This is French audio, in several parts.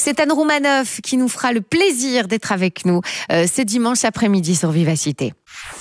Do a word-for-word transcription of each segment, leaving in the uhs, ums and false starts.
C'est Anne Roumanoff qui nous fera le plaisir d'être avec nous euh, ce dimanche après-midi sur Vivacité.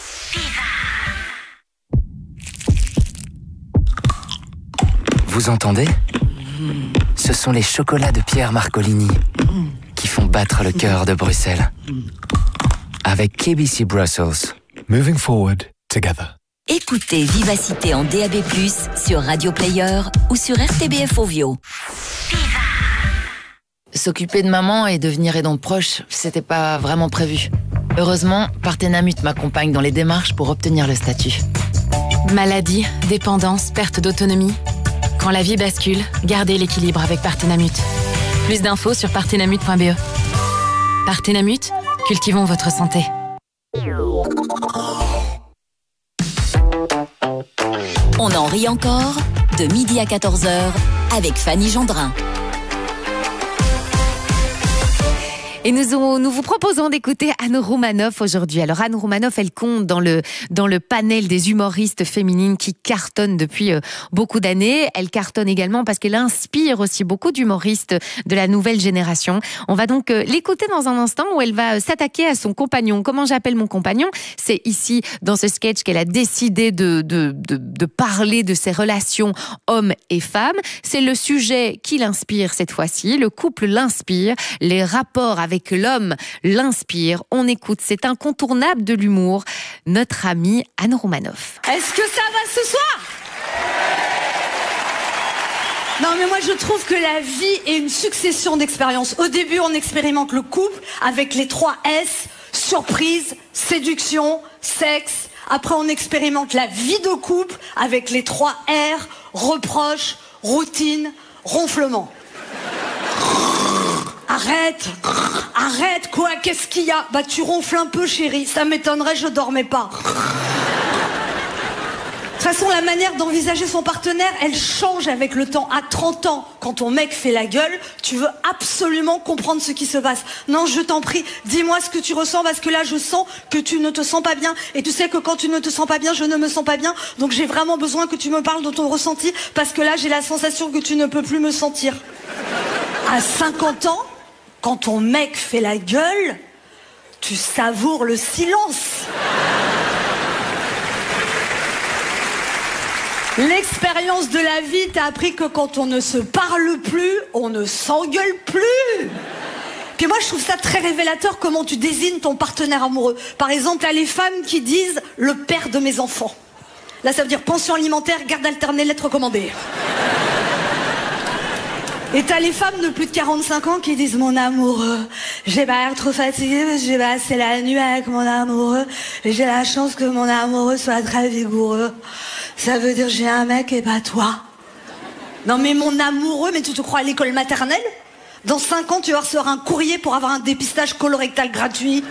Vous entendez ? Ce sont les chocolats de Pierre Marcolini qui font battre le cœur de Bruxelles. Avec K B C Brussels. Moving forward together. Écoutez Vivacité en D A B plus, sur Radio Player ou sur R T B F Ovio. S'occuper de maman et devenir aidante proche, c'était pas vraiment prévu. Heureusement, Partenamut m'accompagne dans les démarches pour obtenir le statut. Maladie, dépendance, perte d'autonomie. Quand la vie bascule, gardez l'équilibre avec Partenamut. Plus d'infos sur partenamut point b e. Partenamut, cultivons votre santé. On en rit encore, de midi à quatorze heures, avec Fanny Gendrin. Et nous, nous vous proposons d'écouter Anne Roumanoff aujourd'hui. Alors Anne Roumanoff, elle compte dans le, dans le panel des humoristes féminines qui cartonnent depuis euh, beaucoup d'années. Elle cartonne également parce qu'elle inspire aussi beaucoup d'humoristes de la nouvelle génération. On va donc euh, l'écouter dans un instant où elle va s'attaquer à son compagnon. Comment j'appelle mon compagnon ? C'est ici, dans ce sketch, qu'elle a décidé de, de, de, de parler de ses relations hommes et femmes. C'est le sujet qui l'inspire cette fois-ci. Le couple l'inspire. Les rapports avec avec l'homme l'inspire. On écoute, c'est incontournable de l'humour, notre amie Anne Roumanoff. Est-ce que ça va ce soir ? Non mais moi je trouve que la vie est une succession d'expériences. Au début on expérimente le couple avec les trois S, surprise, séduction, sexe. Après on expérimente la vie de couple avec les trois R, reproche, routine, ronflement. Arrête, arrête quoi, qu'est-ce qu'il y a ? Bah tu ronfles un peu chérie, ça m'étonnerait, je dormais pas. De toute façon, la manière d'envisager son partenaire, elle change avec le temps. À trente ans, quand ton mec fait la gueule, tu veux absolument comprendre ce qui se passe. Non, je t'en prie, dis-moi ce que tu ressens, parce que là, je sens que tu ne te sens pas bien. Et tu sais que quand tu ne te sens pas bien, je ne me sens pas bien. Donc j'ai vraiment besoin que tu me parles de ton ressenti, parce que là, j'ai la sensation que tu ne peux plus me sentir. À cinquante ans, quand ton mec fait la gueule, tu savoures le silence. L'expérience de la vie t'a appris que quand on ne se parle plus, on ne s'engueule plus. Puis moi, je trouve ça très révélateur comment tu désignes ton partenaire amoureux. Par exemple, t'as les femmes qui disent « le père de mes enfants ». Là, ça veut dire pension alimentaire, garde alternée, lettre commandée. Et t'as les femmes de plus de quarante-cinq ans qui disent « mon amoureux, j'ai pas l'air trop fatiguée parce que j'ai passé la nuit avec mon amoureux et j'ai la chance que mon amoureux soit très vigoureux. Ça veut dire j'ai un mec et pas toi. » Non mais mon amoureux, mais tu te crois à l'école maternelle ? Dans cinq ans, tu vas recevoir un courrier pour avoir un dépistage colorectal gratuit.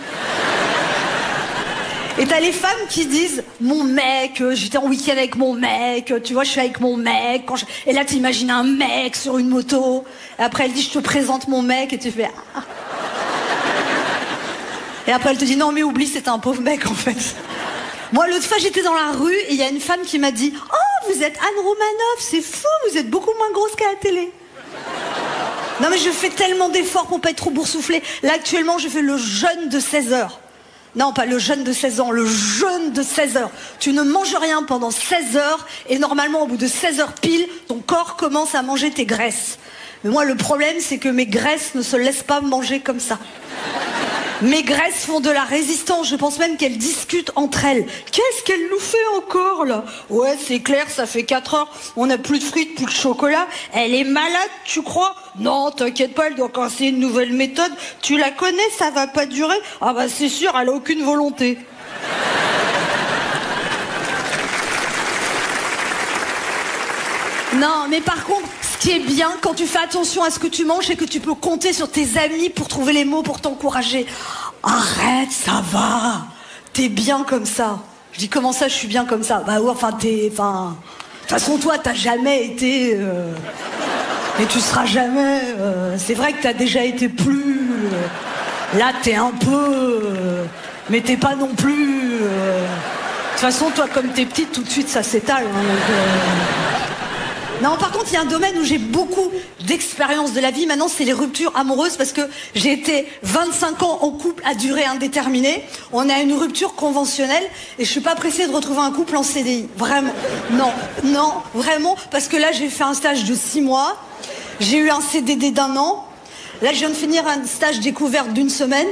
Et t'as les femmes qui disent « mon mec, j'étais en week-end avec mon mec, tu vois, je suis avec mon mec. Quand je... » Et là, t'imagines un mec sur une moto. Et après, elle dit « je te présente mon mec » et tu fais ah. Et après, elle te dit « non, mais oublie, c'était un pauvre mec, en fait. » Moi, l'autre fois, j'étais dans la rue et il y a une femme qui m'a dit « oh, vous êtes Anne Roumanoff, c'est fou, vous êtes beaucoup moins grosse qu'à la télé. » Non, mais je fais tellement d'efforts pour pas être trop boursouflée. Là, actuellement, je fais le jeûne de seize heures. Non, pas le jeûne de seize ans, le jeûne de seize heures. Tu ne manges rien pendant seize heures et normalement, au bout de seize heures pile, ton corps commence à manger tes graisses. Mais moi, le problème, c'est que mes graisses ne se laissent pas manger comme ça. Mes graisses font de la résistance. Je pense même qu'elles discutent entre elles. Qu'est-ce qu'elle nous fait encore, là ? Ouais, c'est clair, ça fait quatre heures. On n'a plus de frites, plus de chocolat. Elle est malade, tu crois ? Non, t'inquiète pas, elle doit casser une nouvelle méthode. Tu la connais, ça va pas durer ? Ah bah c'est sûr, elle a aucune volonté. Non, mais par contre, ce qui est bien, quand tu fais attention à ce que tu manges, c'est que tu peux compter sur tes amis pour trouver les mots pour t'encourager. Arrête, ça va. T'es bien comme ça. Je dis, comment ça, je suis bien comme ça ? Bah ouais, enfin, t'es... Enfin... De toute façon, toi, t'as jamais été... Euh... Et tu seras jamais... Euh... C'est vrai que t'as déjà été plus... Euh... Là, t'es un peu... Euh... Mais t'es pas non plus... Euh... De toute façon, toi, comme t'es petite, tout de suite, ça s'étale. Hein, donc, euh... Non, par contre, il y a un domaine où j'ai beaucoup d'expérience de la vie. Maintenant, c'est les ruptures amoureuses parce que j'ai été vingt-cinq ans en couple à durée indéterminée. On a une rupture conventionnelle et je suis pas pressée de retrouver un couple en C D I. Vraiment. Non, non, vraiment. Parce que là, j'ai fait un stage de six mois. J'ai eu un C D D d'un an. Là, je viens de finir un stage découverte d'une semaine.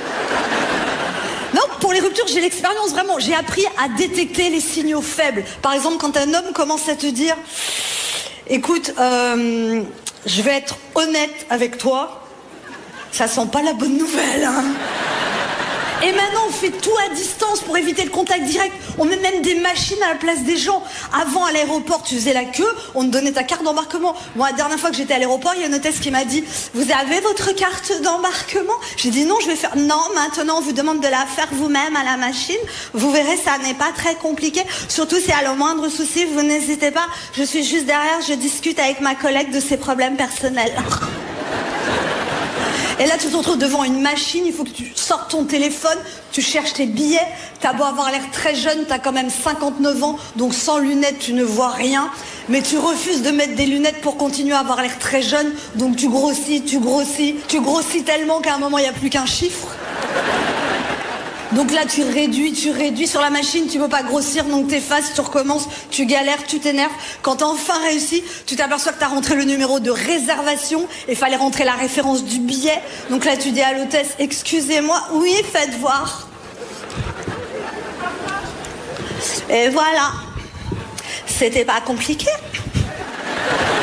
Non, pour les ruptures, j'ai l'expérience, vraiment. J'ai appris à détecter les signaux faibles. Par exemple, quand un homme commence à te dire... Écoute, euh, je vais être honnête avec toi, ça sent pas la bonne nouvelle, hein. Et maintenant, on fait tout à distance pour éviter le contact direct. On met même des machines à la place des gens. Avant, à l'aéroport, tu faisais la queue, on te donnait ta carte d'embarquement. Moi, la dernière fois que j'étais à l'aéroport, il y a une hôtesse qui m'a dit « Vous avez votre carte d'embarquement ?» J'ai dit « Non, je vais faire... » « Non, maintenant, on vous demande de la faire vous-même à la machine. Vous verrez, ça n'est pas très compliqué. Surtout si à le moindre souci, vous n'hésitez pas. Je suis juste derrière, je discute avec ma collègue de ses problèmes personnels. » Et là, tu te retrouves devant une machine, il faut que tu sortes ton téléphone, tu cherches tes billets, t'as beau avoir l'air très jeune, t'as quand même cinquante-neuf ans, donc sans lunettes, tu ne vois rien. Mais tu refuses de mettre des lunettes pour continuer à avoir l'air très jeune, donc tu grossis, tu grossis, tu grossis tellement qu'à un moment, il n'y a plus qu'un chiffre. Donc là, tu réduis, tu réduis sur la machine, tu peux pas grossir, donc t'effaces, tu recommences, tu galères, tu t'énerves. Quand t'as enfin réussi, tu t'aperçois que t'as rentré le numéro de réservation et fallait rentrer la référence du billet. Donc là, tu dis à l'hôtesse, excusez-moi, oui, faites voir. Et voilà. C'était pas compliqué.